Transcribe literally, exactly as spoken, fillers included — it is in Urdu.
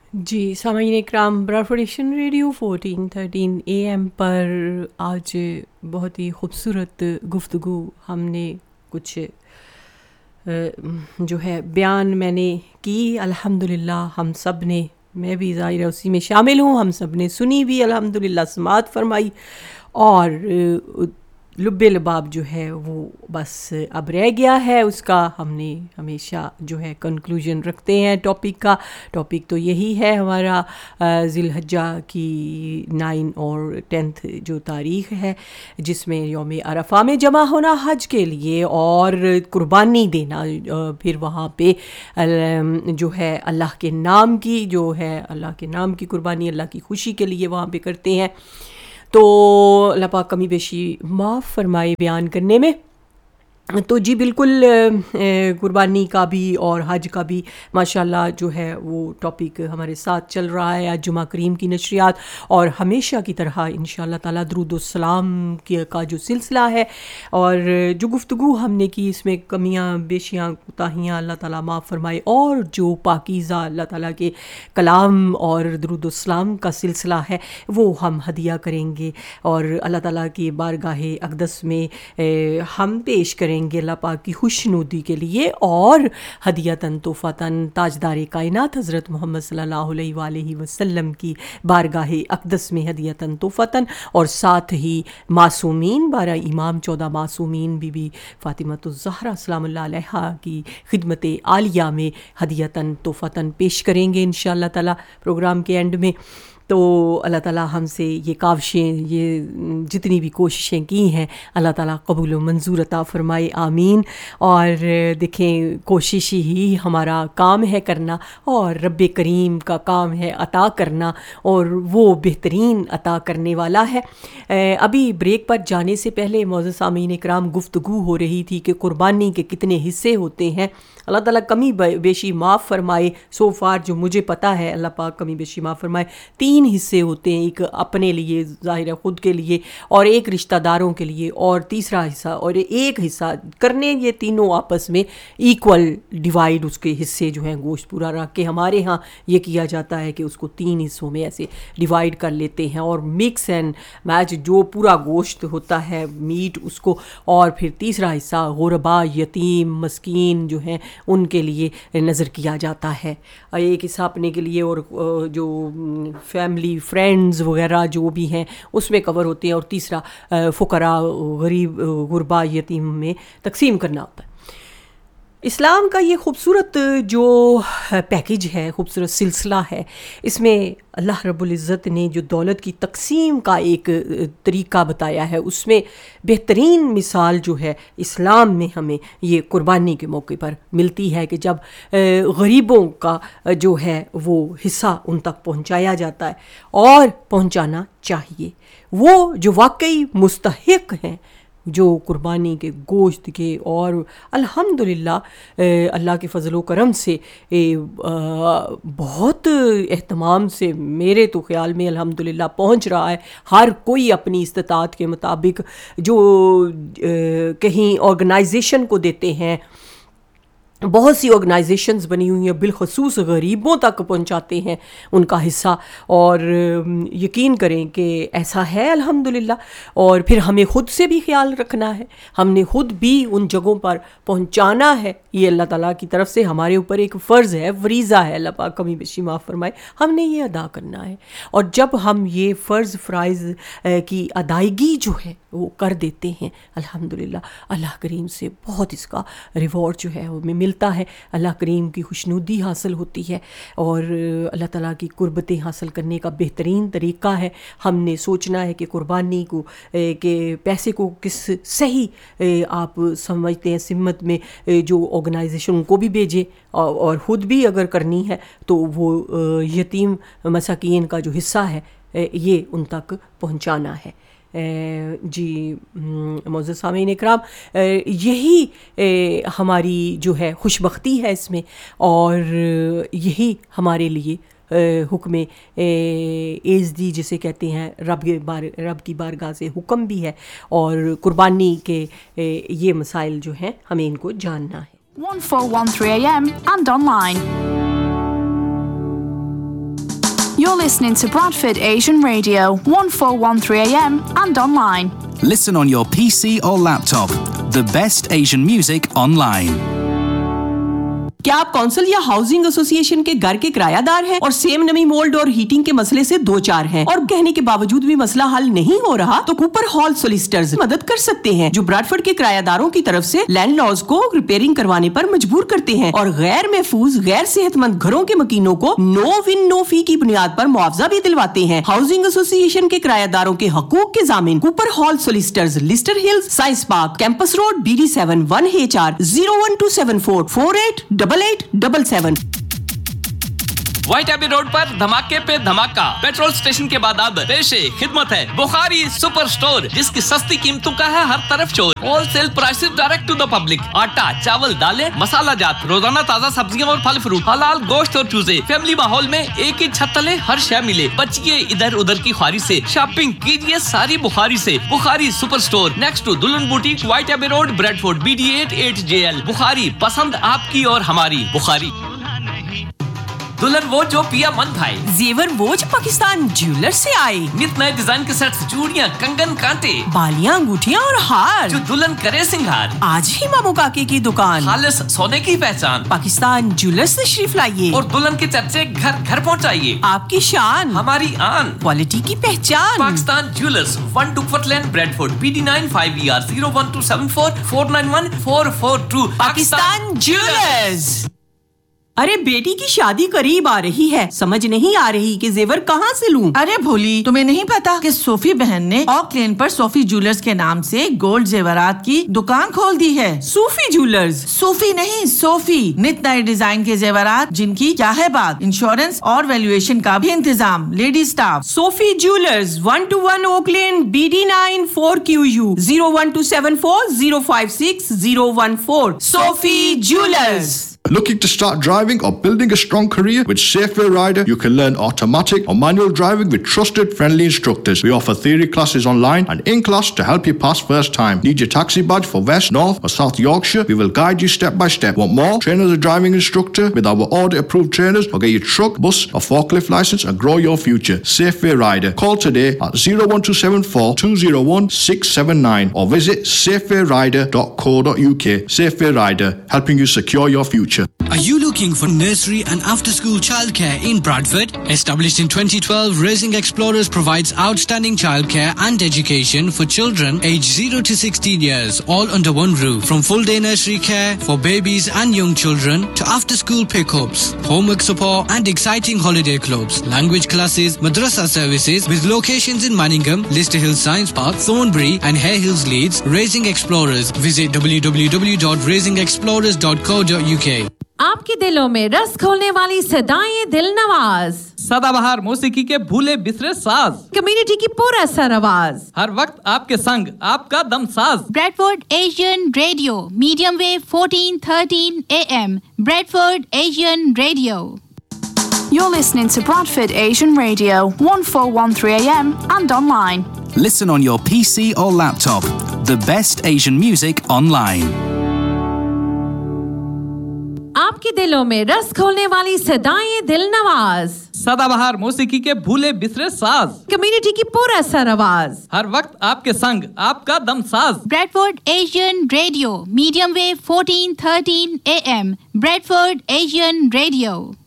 جی سامعین اکرام، براڈفوڈیشن radio fourteen thirteen A M پر آج بہت ہی خوبصورت گفتگو ہم نے کچھ جو ہے بیان میں نے کی. الحمدللہ ہم سب نے، میں بھی ظاہر اسی میں شامل ہوں، ہم سب نے سنی بھی، الحمدللہ سماعت فرمائی، اور لب لباب جو ہے وہ بس اب رہ گیا ہے اس کا. ہم نے ہمیشہ جو ہے کنکلوژن رکھتے ہیں ٹاپک کا. ٹاپک تو یہی ہے ہمارا ذی الحجہ کی نائن اور ٹینتھ جو تاریخ ہے، جس میں یوم عرفہ میں جمع ہونا حج کے لیے اور قربانی دینا، پھر وہاں پہ جو ہے اللہ کے نام کی جو ہے اللہ کے نام کی قربانی اللہ کی خوشی کے لیے وہاں پہ کرتے ہیں. تو اللہ پاک کمی بیشی معاف فرمائے بیان کرنے میں. تو جی بالکل قربانی کا بھی اور حج کا بھی ماشاءاللہ جو ہے وہ ٹاپک ہمارے ساتھ چل رہا ہے. آج جمعہ کریم کی نشریات، اور ہمیشہ کی طرح انشاءاللہ تعالی درود و سلام کا جو سلسلہ ہے، اور جو گفتگو ہم نے کی اس میں کمیاں بیشیاں کوتاہیاں اللہ تعالیٰ معاف فرمائے، اور جو پاکیزہ اللہ تعالیٰ کے کلام اور درود و سلام کا سلسلہ ہے وہ ہم ہدیہ کریں گے، اور اللہ تعالیٰ کی بارگاہ اقدس میں ہم پیش کریں گے اللہ پاک کی خوشنودی کے لیے، اور ہدیتاً تحفتاً تاجدار کائنات حضرت محمد صلی اللہ علیہ وآلہ وسلم کی بارگاہ اقدس میں ہدیتاً تحفتاً، اور ساتھ ہی معصومین بارہ امام چودہ معصومین بی بی فاطمۃ الزہرا سلام اللہ علیہا کی خدمت عالیہ میں ہدیتاً تحفتاً پیش کریں گے انشاءاللہ تعالی پروگرام کے اینڈ میں. تو اللہ تعالیٰ ہم سے یہ کاوشیں، یہ جتنی بھی کوششیں کی ہیں، اللہ تعالیٰ قبول و منظور عطا فرمائے، آمین. اور دیکھیں کوشش ہی ہمارا کام ہے کرنا، اور رب کریم کا کام ہے عطا کرنا، اور وہ بہترین عطا کرنے والا ہے. ابھی بریک پر جانے سے پہلے معزز سامعین اکرام گفتگو ہو رہی تھی کہ قربانی کے کتنے حصے ہوتے ہیں. اللہ تعالیٰ کمی بیشی معاف فرمائے. سو فار جو مجھے پتہ ہے، اللہ پاک کمی بیشی معاف فرمائے، تین حصے ہوتے ہیں. ایک اپنے لیے ظاہر ہے خود کے لیے، اور ایک رشتہ داروں کے لیے، اور تیسرا حصہ، اور ایک حصہ کرنے یہ تینوں آپس میں ایکول ڈیوائیڈ، اس کے حصے جو ہیں گوشت پورا رکھ کے. ہمارے ہاں یہ کیا جاتا ہے کہ اس کو تین حصوں میں ایسے ڈیوائیڈ کر لیتے ہیں، اور مکس اینڈ میچ جو پورا گوشت ہوتا ہے میٹ اس کو، اور پھر تیسرا حصہ غربا، یتیم، مسکین جو ہیں ان کے لیے نظر کیا جاتا ہے. ایک حصہ اپنے کے لیے، اور جو فیملی فرینڈز وغیرہ جو بھی ہیں اس میں کور ہوتے ہیں، اور تیسرا فقراء، غریب، غربا، یتیم میں تقسیم کرنا ہوتا ہے. اسلام کا یہ خوبصورت جو پیکیج ہے، خوبصورت سلسلہ ہے، اس میں اللہ رب العزت نے جو دولت کی تقسیم کا ایک طریقہ بتایا ہے، اس میں بہترین مثال جو ہے اسلام میں ہمیں یہ قربانی کے موقع پر ملتی ہے، کہ جب غریبوں کا جو ہے وہ حصہ ان تک پہنچایا جاتا ہے، اور پہنچانا چاہیے. وہ جو واقعی مستحق ہیں جو قربانی کے گوشت کے، اور الحمدللہ اللہ کے فضل و کرم سے بہت اہتمام سے میرے تو خیال میں الحمدللہ پہنچ رہا ہے. ہر کوئی اپنی استطاعت کے مطابق جو کہیں آرگنائزیشن کو دیتے ہیں، بہت سی آرگنائزیشنز بنی ہوئی ہیں بالخصوص غریبوں تک پہنچاتے ہیں ان کا حصہ. اور یقین کریں کہ ایسا ہے الحمدللہ. اور پھر ہمیں خود سے بھی خیال رکھنا ہے، ہم نے خود بھی ان جگہوں پر پہنچانا ہے. یہ اللہ تعالیٰ کی طرف سے ہمارے اوپر ایک فرض ہے، فریضہ ہے، اللہ پاک کمی بیشی معاف فرمائے، ہم نے یہ ادا کرنا ہے. اور جب ہم یہ فرض فرائض کی ادائیگی جو ہے وہ کر دیتے ہیں، الحمدللہ اللہ کریم سے بہت اس کا ریوارڈ جو ہے وہ ملتا ہے. اللہ کریم کی خوشنودی حاصل ہوتی ہے، اور اللہ تعالیٰ کی قربتیں حاصل کرنے کا بہترین طریقہ ہے ہم نے سوچنا ہے کہ قربانی کو کہ پیسے کو کس صحیح آپ سمجھتے ہیں سمت میں جو آرگنائزیشن ان کو بھی بھیجیں، اور خود بھی اگر کرنی ہے تو وہ یتیم مساکین کا جو حصہ ہے یہ ان تک پہنچانا ہے. جی معزز سامعین اکرام، یہی ہماری جو ہے خوش بختی ہے اس میں، اور یہی ہمارے لیے حکم ایزدی جسے کہتے ہیں، رب بار رب کی بارگاہ سے حکم بھی ہے، اور قربانی کے یہ مسائل جو ہیں ہمیں ان کو جاننا ہے. one four one three A M and online. You're listening to Bradford Asian Radio, fourteen thirteen A M and online. Listen on your P C or laptop. The best Asian music online. کیا آپ کونسل یا ہاؤسنگ ایسوسی ایشن کے گھر کے کرایہ دار ہیں اور سیم نمی مولڈ اور ہیٹنگ کے مسئلے سے دو چار ہیں اور کہنے کے باوجود بھی مسئلہ حل نہیں ہو رہا؟ تو کوپر ہال سولیسٹرز مدد کر سکتے ہیں، جو براڈفورڈ کے کرایہ داروں کی طرف سے لینڈ لارڈز کو ریپیئرنگ کروانے پر مجبور کرتے ہیں اور غیر محفوظ غیر صحت مند گھروں کے مکینوں کو نو ون نو فی کی بنیاد پر معاوضہ بھی دلواتے ہیں۔ ہاؤسنگ ایسوسی ایشن کے کرایہ داروں کے حقوق کے ضامن Cooper hall سولیسٹرز، lustre Hills, science park, campus road, B D seven one H R zero one to seven four four eight double eight double seven. White Abbey road پر دھماکے پہ دھماکہ، پیٹرول اسٹیشن کے بعد اب پیش خدمت ہے بخاری سپر سٹور، جس کی سستی قیمتوں کا ہے ہر طرف شور، whole cell prices direct to the public. آٹا، چاول، دالیں، مسالہ جات، روزانہ تازہ سبزیاں اور پھل فروٹ، حلال گوشت اور چوزے، فیملی ماحول میں ایک ہی چھت تلے ہر شے ملے۔ بچیے ادھر ادھر کی خواری سے، شاپنگ کیجیے ساری بخاری سے۔ بخاری سپر سٹور نیکسٹ ٹو دلہن boutique, white Abbey road, Bradford, B D at at J L. بخاری، پسند آپ کی اور ہماری بخاری۔ دلہن وہ جو پیا من بھائی، زیور وہ جو پاکستان جیولر سے آئے، نت نئے ڈیزائن کے سیٹس، چوڑیاں، کنگن، کانٹے، بالیاں، انگوٹھیاں اور ہار، جو دلہن کرے سنگھار، آج ہی مامو کاکے کی دکان، خالص سونے کی پہچان، پاکستان جیولر سے تشریف لائیے اور دلہن کے چرچے گھر گھر پہنچائیے۔ آپ کی شان، ہماری آن، کوالٹی کی پہچان۔ Pakistan jewellers, one ڈکورتھ lane, Bradford, B D nine five E R zero one to seven four four nine one four four to. Pakistan jewellers. ارے بیٹی کی شادی قریب آ رہی ہے، سمجھ نہیں آ رہی کہ زیور کہاں سے لوں۔ ارے بھولی، تمہیں نہیں پتا کہ صوفی بہن نے اوک لین پر صوفی جیولرز کے نام سے گولڈ زیورات کی دکان کھول دی ہے۔ صوفی جیولرز؟ صوفی نہیں، صوفی، نت نئے ڈیزائن کے زیورات جن کی کیا ہے بات، انشورنس اور ویلیویشن کا بھی انتظام، lady staff. Sufi jewellers, one to one okay lane, B D nine four Q you zero one to seven four zero five six zero one four. Sufi jewellers. Looking to start driving or building a strong career? With Safeway Rider, you can learn automatic or manual driving with trusted, friendly instructors. We offer theory classes online and in-class to help you pass first time. Need your taxi badge for West, North or South Yorkshire? We will guide you step by step. Want more? Train as a driving instructor with our audit-approved trainers, or get your truck, bus or forklift license and grow your future. Safeway Rider. Call today at zero one two seven four two zero one six seven nine or visit safeway rider dot co dot u k. Safeway Rider, helping you secure your future. Are you looking for nursery and after-school childcare in Bradford? Established in twenty twelve, Raising Explorers provides outstanding childcare and education for children aged zero to sixteen years, all under one roof. From full-day nursery care for babies and young children to after-school pickups, homework support and exciting holiday clubs, language classes, madrasa services with locations in Manningham, Lister Hill Science Park, Thornbury and Hare Hills Leeds. Raising Explorers. Visit w w w dot raising explorers dot co dot u k. آپ کے دلوں میں رس کھولنے والی صدائیں دل نواز، سدا بہار موسیقی کے بھولے بسرے ساز، کمیونٹی کی پورا سر آواز، ہر وقت آپ کے سنگ، آپ کا دم ساز۔ Bradford Asian radio, medium view fourteen thirteen A M, Bradford Asian radio. You're listening to Bradford Asian Radio, fourteen thirteen A M and online. Listen on your P C or laptop. The best Asian music online. آپ کے دلوں میں رس کھولنے والی صدائیں دل نواز، سدا بہار موسیقی کے بھولے بسرے ساز، کمیونٹی کی پورا سر آواز، ہر وقت آپ کے سنگ، آپ کا دم ساز۔ Bradford Asian radio, medium view fourteen thirteen A M, Bradford Asian radio.